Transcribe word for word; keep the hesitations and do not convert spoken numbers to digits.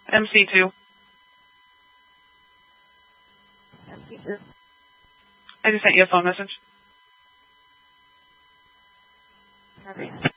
M C two. M C two. I just sent you a phone message. Copy.